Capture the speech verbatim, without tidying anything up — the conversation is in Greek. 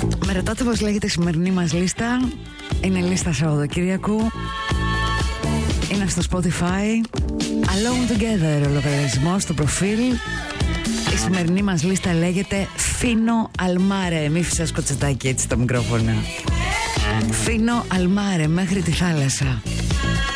Με ρωτάτε πως λέγεται η σημερινή μας λίστα. Είναι λίστα Σαββατοκύριακου. Είναι στο Spotify. Alone Together, ο λογαριασμός στο προφίλ. Η σημερινή μας λίστα λέγεται Φίνο Αλμάρε. Μη φυσάς κοτσετάκι έτσι τα μικρόφωνα. Φίνο Αλμάρε, μέχρι τη θάλασσα.